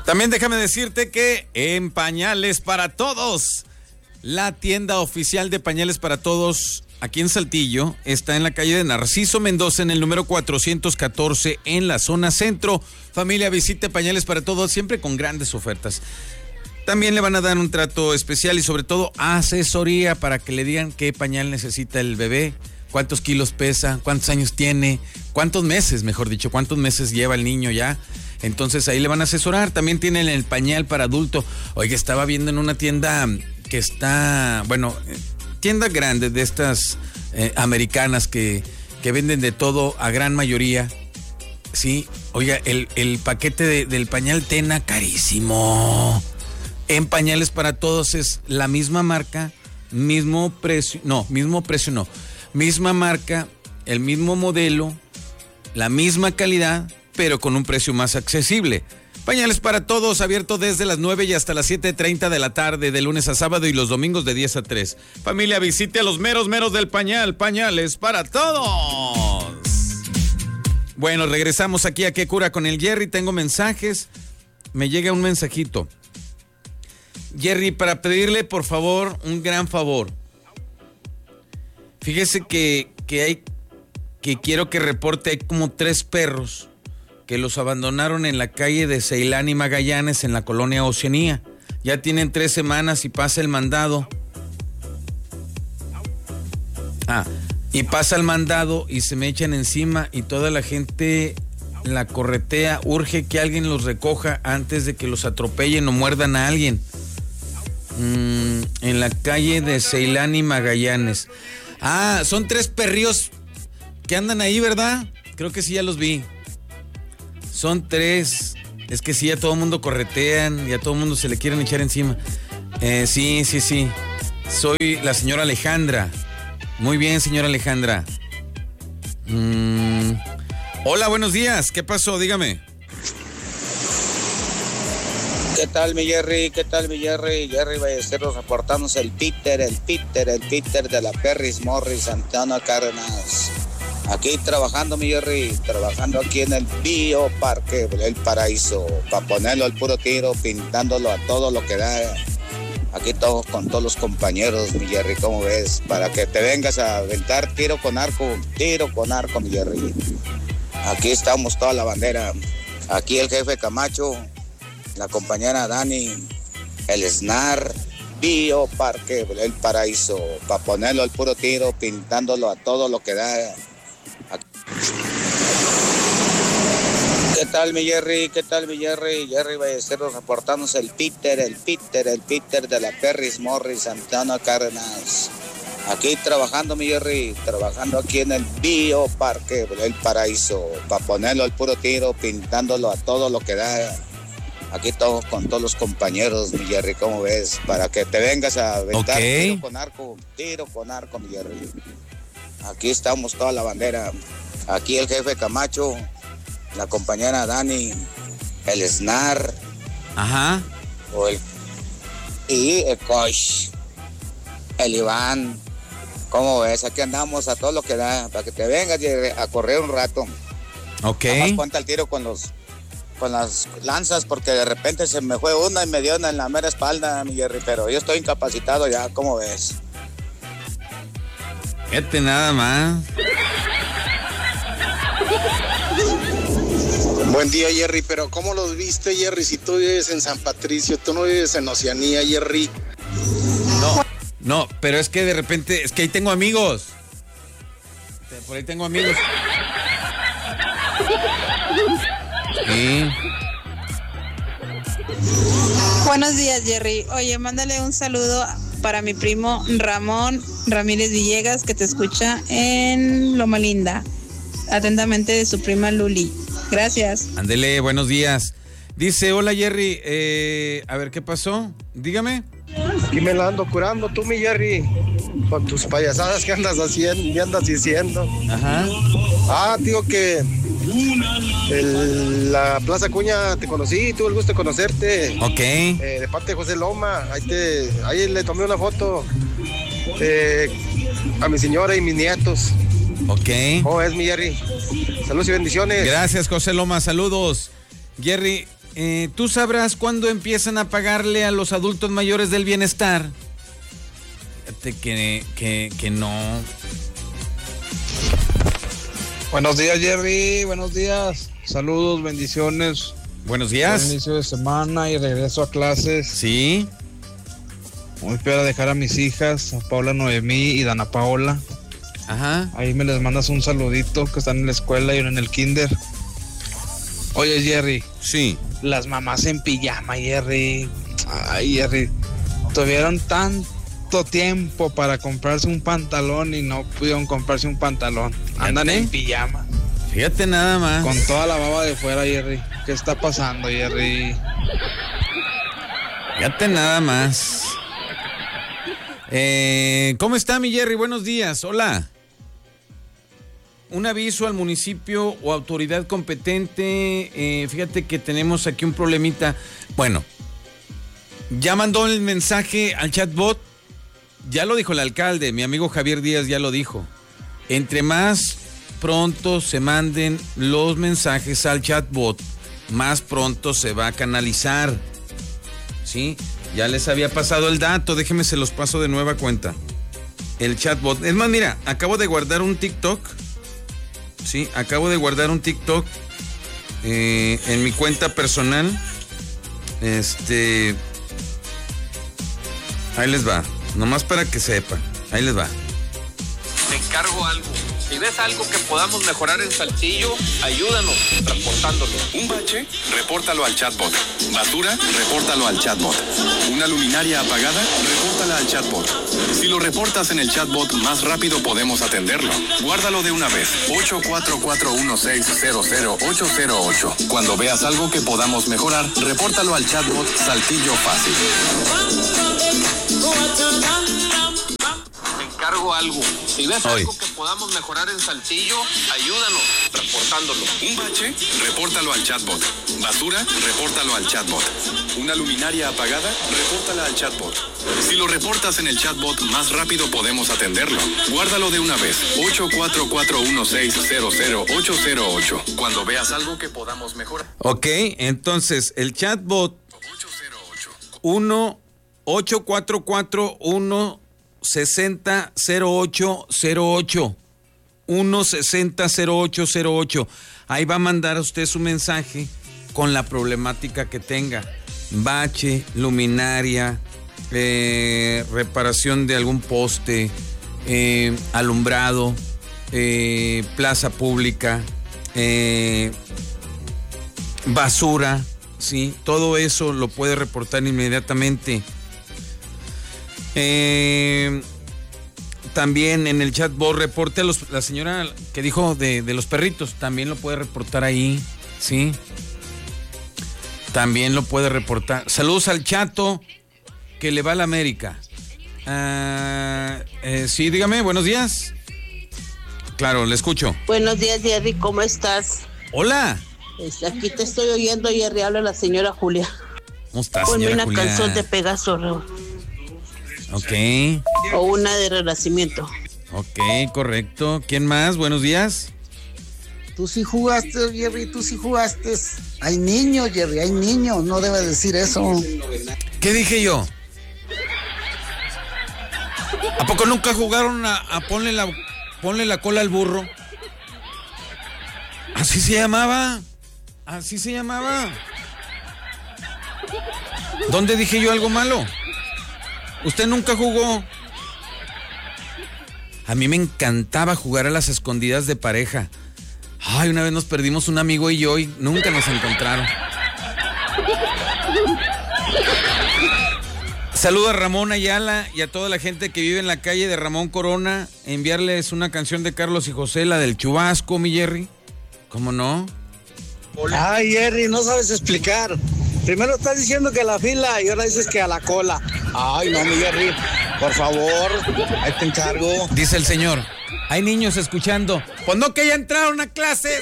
También déjame decirte que en Pañales para Todos, la tienda oficial de Pañales para Todos aquí en Saltillo está en la calle de Narciso Mendoza en el número 414 en la zona centro. Familia, visite Pañales para Todos siempre con grandes ofertas. También le van a dar un trato especial y sobre todo asesoría para que le digan qué pañal necesita el bebé, cuántos kilos pesa, cuántos años tiene, cuántos meses lleva el niño ya. Entonces ahí le van a asesorar. También tienen el pañal para adulto. Oiga, estaba viendo en una tienda que está, tienda grande de estas americanas que venden de todo a gran mayoría. Sí, oiga, el paquete del pañal Tena, carísimo. En Pañales para Todos es la misma marca, misma marca, el mismo modelo, la misma calidad, pero con un precio más accesible. Pañales para Todos, abierto desde las 9 y hasta las 7:30 de la tarde, de lunes a sábado y los domingos de 10 a 3. Familia, visite a los meros del pañal, Pañales para Todos. Bueno, regresamos aquí a ¿Qué cura con el Jerry? Tengo mensajes, me llega un mensajito. Jerry, para pedirle, por favor, un gran favor. Fíjese que quiero que reporte, hay como 3 perros que los abandonaron en la calle de Ceilán y Magallanes en la colonia Oceanía. Ya tienen 3 semanas y pasa el mandado. Y pasa el mandado y se me echan encima y toda la gente la corretea. Urge que alguien los recoja antes de que los atropellen o muerdan a alguien. En la calle de Ceilán y Magallanes. Son 3 perrillos que andan ahí, ¿verdad? Creo que sí, ya los vi. Son 3. Es que sí, a todo mundo corretean y a todo mundo se le quieren echar encima. Sí. Soy la señora Alejandra. Muy bien, señora Alejandra. Hola, buenos días. ¿Qué pasó? Dígame. ¿Qué tal, mi Jerry? Jerry Ballesteros reportándose el Peter de la Perris Morris, Santana Cárdenas. Aquí trabajando, mi Jerry, trabajando aquí en el Bioparque El Paraíso, para ponerlo al puro tiro, pintándolo a todo lo que da. Aquí todos con todos los compañeros, mi Jerry, ¿cómo ves? Para que te vengas a aventar tiro con arco, mi Jerry. Aquí estamos toda la bandera. Aquí el jefe Camacho, la compañera Dani, el SNAR, Bioparque El Paraíso, para ponerlo al puro tiro, pintándolo a todo lo que da. ¿Qué tal, mi Jerry? Jerry Ballesteros reportándose el Peter de la Perris Morris, Santana Cárdenas. Aquí trabajando, mi Jerry, trabajando aquí en el Bioparque El Paraíso, para ponerlo al puro tiro, pintándolo a todo lo que da. Aquí todos con todos los compañeros, mi Jerry, ¿cómo ves? Para que te vengas a aventar tiro con arco, mi Jerry. Aquí estamos toda la bandera. Aquí el jefe Camacho, la compañera Dani, el SNAR. Y el coach, el Iván. ¿Cómo ves? Aquí andamos a todo lo que da, para que te vengas a correr un rato. Ok. Nada más ponte al tiro con las lanzas, porque de repente se me fue una y me dio una en la mera espalda, mi Jerry, pero yo estoy incapacitado ya, ¿cómo ves? Fíjate nada más. Buen día, Jerry, pero ¿cómo los viste, Jerry? Si tú vives en San Patricio, tú no vives en Oceanía, Jerry. No, pero es que de repente, es que ahí tengo amigos. Por ahí tengo amigos. Sí. Buenos días, Jerry. Oye, mándale un saludo para mi primo Ramón Ramírez Villegas, que te escucha en Loma Linda. Atentamente, de su prima Luli. Gracias. Ándele, buenos días. Dice, hola, Jerry. A ver, ¿qué pasó? Dígame. Aquí me la ando curando tú, mi Jerry, con tus payasadas que andas haciendo y andas diciendo. Digo que la Plaza Acuña te conocí, tuve el gusto de conocerte. Ok. De parte de José Loma, ahí le tomé una foto a mi señora y mis nietos. Ok. Es mi Jerry. Saludos y bendiciones. Gracias, José Loma, saludos. Jerry, ¿tú sabrás cuándo empiezan a pagarle a los adultos mayores del bienestar? Fíjate que no. Buenos días, Jerry. Buenos días. Saludos, bendiciones. Buenos días. Buen inicio de semana y regreso a clases. Sí. Voy a dejar a mis hijas, a Paula Noemí y Dana Paola. Ajá. Ahí me les mandas un saludito, que están en la escuela y uno en el kinder. Oye, Jerry. Sí. Las mamás en pijama, Jerry. Ay, Jerry. Tuvieron tanto tiempo para comprarse un pantalón y no pudieron comprarse un pantalón. Andan en pijama. Fíjate nada más. Con toda la baba de fuera, Jerry. ¿Qué está pasando, Jerry? Fíjate nada más. ¿Cómo está, mi Jerry? Buenos días. Hola. Un aviso al municipio o autoridad competente. Fíjate que tenemos aquí un problemita. Bueno, ya mandó el mensaje al chatbot. Ya lo dijo el alcalde, mi amigo Javier Díaz ya lo dijo. Entre más pronto se manden los mensajes al chatbot, más pronto se va a canalizar. ¿Sí? Ya les había pasado el dato, déjenme se los paso de nueva cuenta. El chatbot. Es más, mira, acabo de guardar un TikTok. Sí, acabo de guardar un TikTok en mi cuenta personal. Ahí les va. Nomás para que sepan. Ahí les va. Te encargo algo. Si ves algo que podamos mejorar en Saltillo, ayúdanos transportándolo. Un bache, repórtalo al chatbot. Basura, repórtalo al chatbot. Una luminaria apagada, repórtala al chatbot. Si lo reportas en el chatbot, más rápido podemos atenderlo. Guárdalo de una vez. 844-1600808. Cuando veas algo que podamos mejorar, repórtalo al chatbot Saltillo Fácil. Te encargo algo. Si ves algo que podamos mejorar en Saltillo, ayúdanos transportándolo. Un bache, repórtalo al chatbot. Basura, repórtalo al chatbot. Una luminaria apagada, repórtala al chatbot. Si lo reportas en el chatbot, más rápido podemos atenderlo. Guárdalo de una vez. 844-1600808. Cuando veas algo que podamos mejorar. Ok, entonces el chatbot 844-1600808. 1600808. Ahí va a mandar a usted su mensaje con la problemática que tenga. Bache, luminaria, reparación de algún poste, alumbrado, plaza pública, basura, ¿sí? Todo eso lo puede reportar inmediatamente. También en el chatbot reporte a la señora que dijo de los perritos, también lo puede reportar ahí, ¿sí? También lo puede reportar. Saludos al Chato, que le va a la América. Sí, dígame, buenos días. Claro, le escucho. Buenos días, Jerry, ¿cómo estás? Hola. Aquí te estoy oyendo, Jerry, habla la señora Julia. ¿Cómo estás, Ponme señora una Julia? canción de Pegaso, Raúl. Ok. O una de Renacimiento. Ok, correcto. ¿Quién más? Buenos días. Tú sí jugaste, Jerry, tú sí jugaste. Hay niños, Jerry, hay niños, no debes decir eso. ¿Qué dije yo? ¿A poco nunca jugaron a ponle la cola al burro? Así se llamaba. Así se llamaba. ¿Dónde dije yo algo malo? ¿Usted nunca jugó? A mí me encantaba jugar a las escondidas de pareja. Ay, una vez nos perdimos un amigo y yo y nunca nos encontraron. Saludo a Ramón Ayala y a toda la gente que vive en la calle de Ramón Corona. Enviarles una canción de Carlos y José, la del Chubasco, mi Jerry. ¿Cómo no? Ay, Jerry, no sabes explicar. Primero estás diciendo que a la fila y ahora dices que a la cola. Ay, no, mi Jerry, por favor, ahí te encargo. Dice el señor, hay niños escuchando. Pues no, que ya entraron a clases.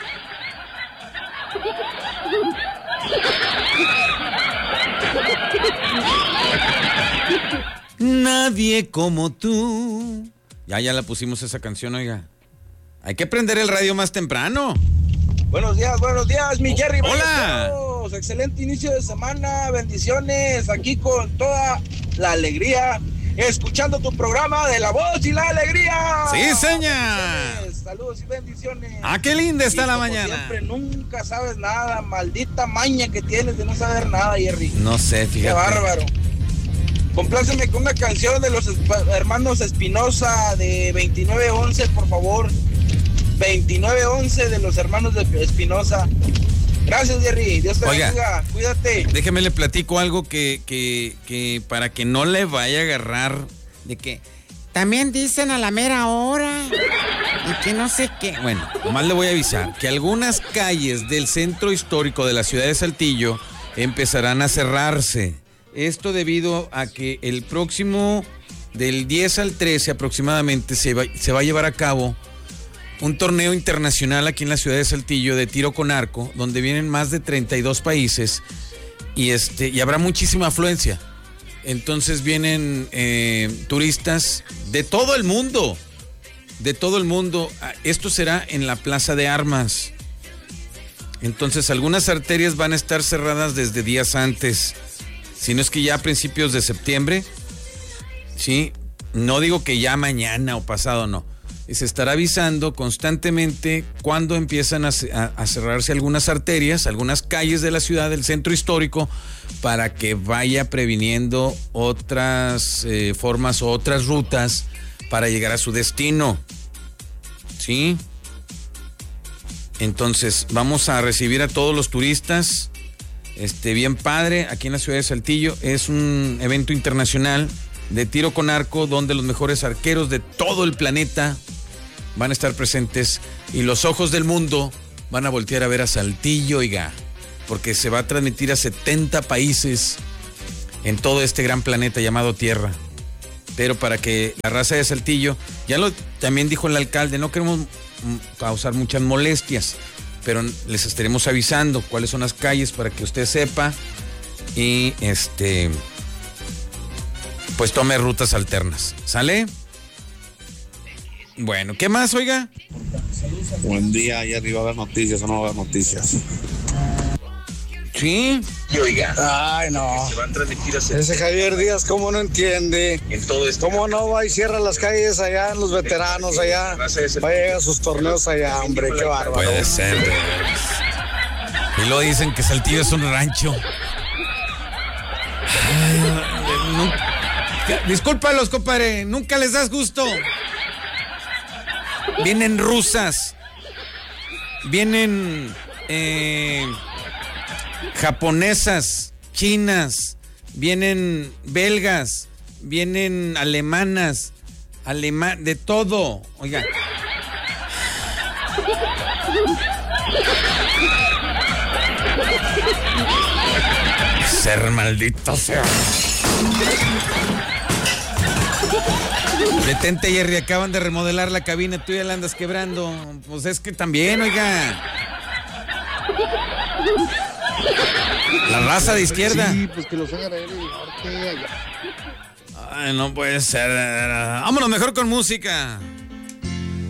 Nadie como tú. Ya la pusimos esa canción, oiga. Hay que prender el radio más temprano. Buenos días, mi Jerry. Hola. todos. Excelente inicio de semana. Bendiciones. Aquí con toda la alegría. Escuchando tu programa de La Voz y la Alegría. Sí, señor. Saludos y bendiciones. Ah, qué linda está y la como mañana. Siempre, nunca sabes nada. Maldita maña que tienes de no saber nada, Jerry. No sé, fíjate. Qué bárbaro. Compláceme con una canción de los hermanos Espinosa de 2911, por favor. 2911 de los hermanos de Espinosa. Gracias, Jerry. Dios te bendiga. Cuídate. Déjeme le platico algo que para que no le vaya a agarrar de que también dicen a la mera hora y que no sé qué. Bueno, nomás le voy a avisar que algunas calles del centro histórico de la ciudad de Saltillo empezarán a cerrarse. Esto debido a que el próximo, del 10 al 13 aproximadamente, se va a llevar a cabo un torneo internacional aquí en la ciudad de Saltillo de tiro con arco, donde vienen más de 32 países y habrá muchísima afluencia. Entonces vienen turistas de todo el mundo. Esto será en la Plaza de Armas. Entonces algunas arterias van a estar cerradas desde días antes. Si no es que ya a principios de septiembre, ¿sí? No digo que ya mañana o pasado, no. Se estará avisando constantemente cuando empiezan a cerrarse algunas arterias, algunas calles de la ciudad, del centro histórico, para que vaya previniendo otras formas o otras rutas para llegar a su destino. ¿Sí? Entonces, vamos a recibir a todos los turistas. Bien padre, aquí en la ciudad de Saltillo. Es un evento internacional de tiro con arco donde los mejores arqueros de todo el planeta van a estar presentes y los ojos del mundo van a voltear a ver a Saltillo, oiga, porque se va a transmitir a 70 países en todo este gran planeta llamado Tierra. Pero para que la raza de Saltillo, también dijo el alcalde, no queremos causar muchas molestias, pero les estaremos avisando cuáles son las calles para que usted sepa y pues tome rutas alternas. ¿Sale? Bueno, ¿qué más, oiga? Buen día, ahí arriba va a haber noticias o no va a haber noticias. Sí. Y oiga. Ay, no. Se van a transmitir a Ese Javier Díaz, ¿cómo no entiende? En todo esto. ¿Cómo no va y cierra las calles allá, los veteranos allá? Vaya a sus torneos allá, hombre, qué bárbaro. Puede ser. Y luego dicen que Saltillo es un rancho. Discúlpalos, compadre, nunca les das gusto. Vienen rusas, vienen japonesas, chinas, vienen belgas, vienen alemanas, de todo, oiga. Ser maldito sea. Detente, Jerry, acaban de remodelar la cabina, tú ya la andas quebrando. Pues es que también, oiga. La raza de izquierda. Sí, pues que los hagan a él en el norte allá. Ay, no puede ser. Vámonos mejor con música.